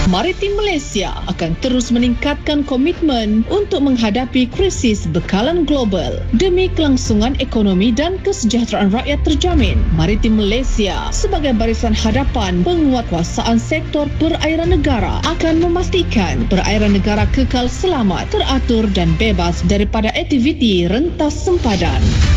Maritim Malaysia akan terus meningkatkan komitmen untuk menghadapi krisis bekalan global demi kelangsungan ekonomi dan kesejahteraan rakyat terjamin. Maritim Malaysia sebagai barisan hadapan penguatkuasaan sektor perairan negara akan memastikan perairan negara kekal selamat, teratur dan bebas daripada aktiviti rentas sempadan.